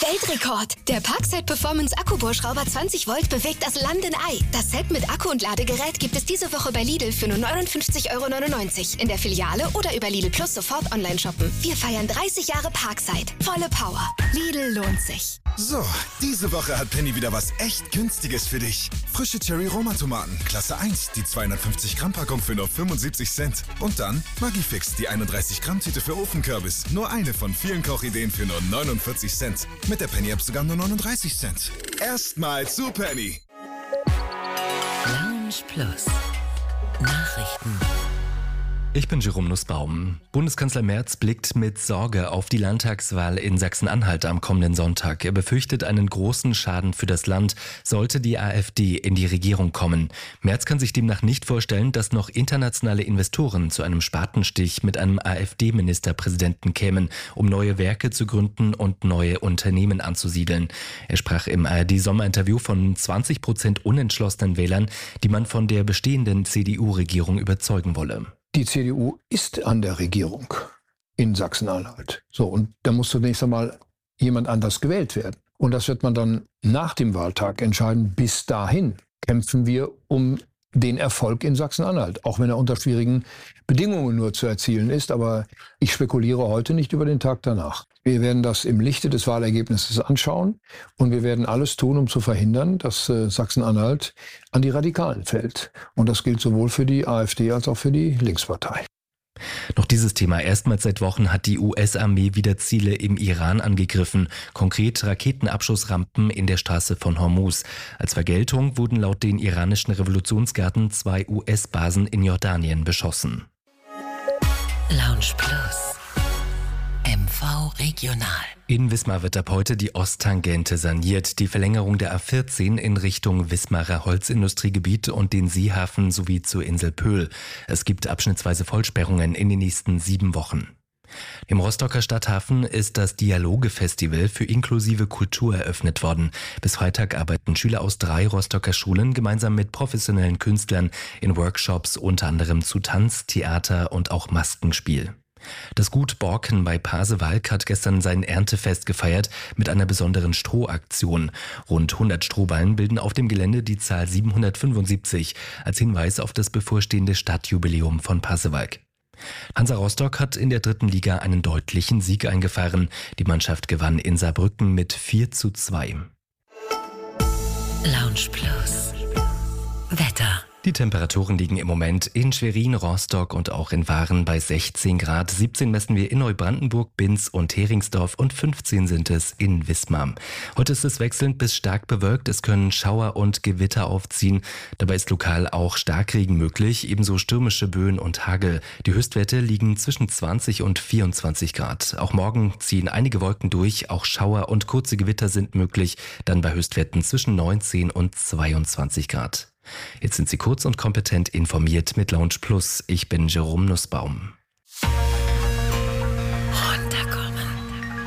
Weltrekord! Der Parkside Performance Akkubohrschrauber 20 Volt bewegt das Land in Ei. Das Set mit Akku und Ladegerät gibt es diese Woche bei Lidl für nur 59,99 € in der Filiale oder über Lidl Plus sofort online shoppen. Wir feiern 30 Jahre Parkside. Volle Power. Lidl lohnt sich. So, diese Woche hat Penny wieder was echt Günstiges für dich. Frische Cherry-Roma-Tomaten, Klasse 1, die 250-Gramm-Packung für nur 75 Cent. Und dann Maggi-Fix, die 31-Gramm-Tüte für Ofenkürbis. Nur eine von vielen Kochideen für nur 49 Cent. Mit der Penny-App sogar nur 39 Cent. Erstmal zu Penny. Lounge Plus. Nachrichten. Ich bin Jerome Nussbaum. Bundeskanzler Merz blickt mit Sorge auf die Landtagswahl in Sachsen-Anhalt am kommenden Sonntag. Er befürchtet einen großen Schaden für das Land, sollte die AfD in die Regierung kommen. Merz kann sich demnach nicht vorstellen, dass noch internationale Investoren zu einem Spatenstich mit einem AfD-Ministerpräsidenten kämen, um neue Werke zu gründen und neue Unternehmen anzusiedeln. Er sprach im ARD-Sommerinterview von 20% unentschlossenen Wählern, die man von der bestehenden CDU-Regierung überzeugen wolle. Die CDU ist an der Regierung in Sachsen-Anhalt. So, und da muss zunächst einmal jemand anders gewählt werden. Und das wird man dann nach dem Wahltag entscheiden. Bis dahin kämpfen wir um den Erfolg in Sachsen-Anhalt, auch wenn er unter schwierigen Bedingungen nur zu erzielen ist. Aber ich spekuliere heute nicht über den Tag danach. Wir werden das im Lichte des Wahlergebnisses anschauen und wir werden alles tun, um zu verhindern, dass Sachsen-Anhalt an die Radikalen fällt. Und das gilt sowohl für die AfD als auch für die Linkspartei. Noch dieses Thema. Erstmals seit Wochen hat die US-Armee wieder Ziele im Iran angegriffen. Konkret Raketenabschussrampen in der Straße von Hormuz. Als Vergeltung wurden laut den iranischen Revolutionsgarden 2 US-Basen in Jordanien beschossen. Lounge Plus. MV Regional. In Wismar wird ab heute die Osttangente saniert. Die Verlängerung der A14 in Richtung Wismarer Holzindustriegebiet und den Seehafen sowie zur Insel Pöhl. Es gibt abschnittsweise Vollsperrungen in den nächsten 7 Wochen. Im Rostocker Stadthafen ist das Dialoge-Festival für inklusive Kultur eröffnet worden. Bis Freitag arbeiten Schüler aus 3 Rostocker Schulen gemeinsam mit professionellen Künstlern in Workshops unter anderem zu Tanz, Theater und auch Maskenspiel. Das Gut Borken bei Pasewalk hat gestern sein Erntefest gefeiert mit einer besonderen Strohaktion. Rund 100 Strohballen bilden auf dem Gelände die Zahl 775 als Hinweis auf das bevorstehende Stadtjubiläum von Pasewalk. Hansa Rostock hat in der 3. Liga einen deutlichen Sieg eingefahren. Die Mannschaft gewann in Saarbrücken mit 4:2. Lounge Plus. Wetter. Die Temperaturen liegen im Moment in Schwerin, Rostock und auch in Waren bei 16 Grad. 17 messen wir in Neubrandenburg, Binz und Heringsdorf und 15 sind es in Wismar. Heute ist es wechselnd bis stark bewölkt. Es können Schauer und Gewitter aufziehen. Dabei ist lokal auch Starkregen möglich, ebenso stürmische Böen und Hagel. Die Höchstwerte liegen zwischen 20 und 24 Grad. Auch morgen ziehen einige Wolken durch. Auch Schauer und kurze Gewitter sind möglich. Dann bei Höchstwerten zwischen 19 und 22 Grad. Jetzt sind Sie kurz und kompetent informiert mit Lounge Plus. Ich bin Jerome Nussbaum.